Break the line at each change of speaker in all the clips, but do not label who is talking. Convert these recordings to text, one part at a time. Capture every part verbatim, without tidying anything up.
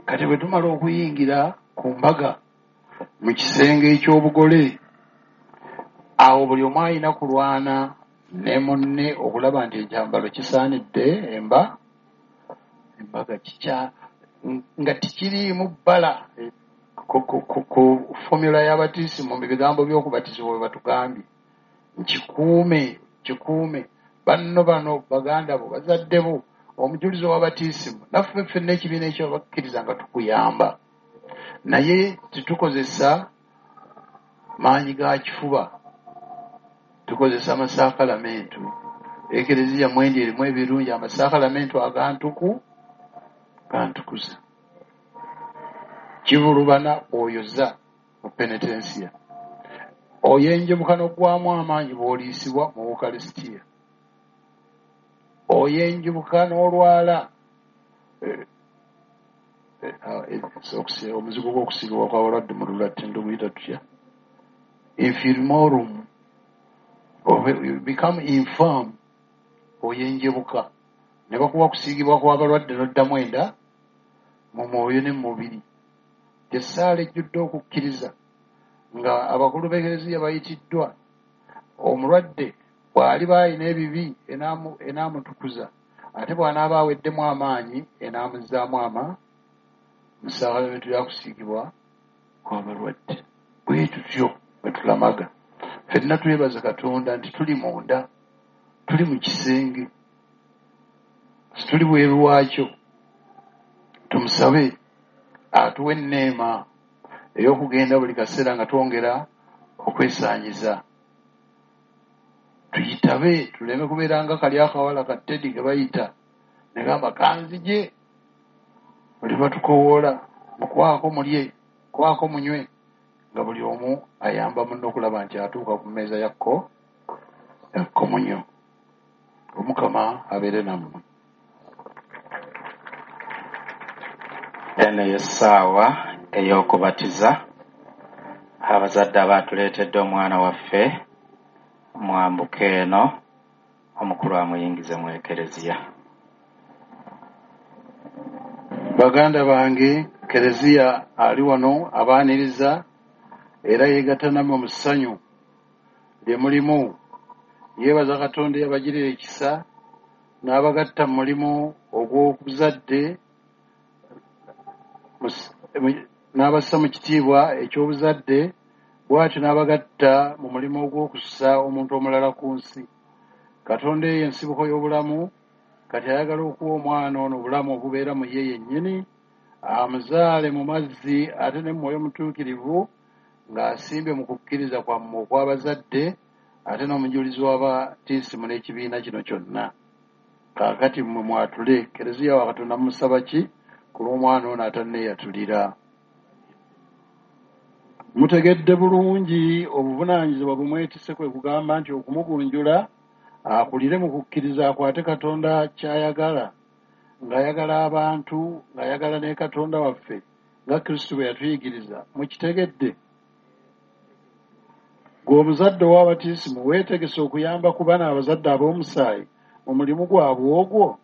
kati bwe tumala okuyingira ku mbaga mu kisenge eky'obugole, awo buli omu alina kulwana ne munne okulaba nti ekyambalo kisaanidde emba embaga kikya nga tikiriimu bbala ku fomula y'abatiisimu mu bigambo by'okubatizibwa bwe batugambye. Nkikuume kikuume banno bano baganda bo bazadde bo omujulizo w'abatiisimu naffe ffenna ekibiina ekyo bakkiriza nga tukuyamba, naye tetukozesa maanyi ga kifuba, tukozesa amasakalamentu. Ekereziya mwendi erimu ebirungi, amasakalamentu agantuku gantukuza, kibulubana oyoza mu penetensiya, oyenjebuka n'oggwamu amaanyi bw'oliisibwa mu Ukarisitiya, oyenjebuka n'olwala omuzigo gw'okusiigibwa kw'abalwadde mu Lulatini tuguyita tutya? Infirmorum. You become infirm, oyenjebuka ne bakuba kusiigibwa kw'abalwadde n'oddamu enda mu mwoyo ne mu mubiri. Essaala ejjudde okukkiriza nga abakulu b'Ekereziya bayitiddwa, omulwadde bw'aliba alina ebibi enaamutukuza, ate bw'anaaba aweddemu amaanyi enaamuzzaamu ama mu ssakalamentu lya kusiigibwa kw'abalwadde. Bwe tutyo bwe tulamaga. Ffenna twebaza Katonda nti tuli munda, tuli mu kisenge, tuli bweru waakyo. Tumusabe atuwa enneema ey'okugenda buli kaseera nga twongera okwesaanyiza. Tuyitabe tuleme kubeera nga kali akawala ka Teddy ge bayita ne gamba kanzije, buli batukowoola mukwako mulye, kwako munywe, nga buli omu ayamba munno okulaba nti atuuka ku mmeeza yakko ekkomunyo. Omukama abeere nammwe.
Eno y'essaawa ey'okubatiza abazadde abaatuleetedde omwana waffe mwambuka eno, omukulu amuyingize mu Ekereziya.
Baganda bange, Kereziya ali wano abaaniriza era yeegatta nammwe mu ssanyu lye mulimu. Yeebaza Katonda yabagirira ekisa n'abagatta mu mulimu ogw'obuzadde, n'abassa mu kitiibwa eky'obuzadde, bw'atyo n'abagatta mu mulimu ogw'okussa omuntu omulala ku nsi. Katonda eyo ensibuko y'obulamu, kati ayagala okuwa omwana ono obulamu obubeera mu ye yennyini, amuzaale mu mazzi ate ne mu mwoyo mutuukirivu, ng'asimbye mu kukkiriza kwammwe okw'abazadde ate n'omujulizi w'abatiisimu n'ekibiina kino kyonna. Kaakati mmwe mwatule. Kereziya wa Katonda musaba ki ku lw'omwana ono atanneeyatulira? Mutegedde bulungi obuvunaanyizibwa bumwetisse, kwe kugamba nti okumugunjula akulire mu kukkiriza akwate Katonda ky'ayagala, ng'ayagala abantu, ng'ayagala ne Katonda waffe nga Kristo bwe yatuyigiriza. Mukitegedde? Gwe omuzadde w'abatiisimu weetegese okuyamba ku bana abazadde ab'omusaayi mu mulimu gwabwe ogwo?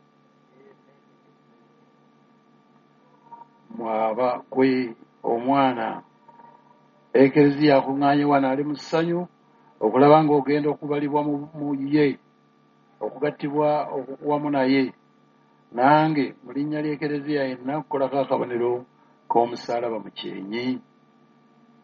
Mwaba gwe omwana Ekereziya akuŋŋaanye wano ali mu ssanyu okulaba ng'ogenda okubalibwa mu ye, okugattibwa wamu naye. Nange mu linnya ly'Ekereziya yenna kukolako akabonero k'omusaalaba mu kyenyi.